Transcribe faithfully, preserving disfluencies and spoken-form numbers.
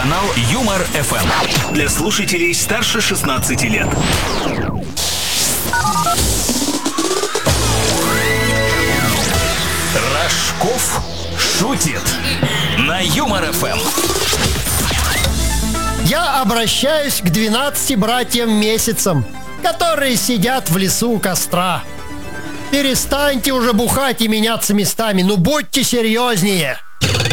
Канал Юмор эф эм. Для слушателей старше шестнадцати лет. Рожков шутит на Юмор эф эм. Я обращаюсь к двенадцати братьям-месяцам, которые сидят в лесу у костра. Перестаньте уже бухать и меняться местами, ну будьте серьезнее.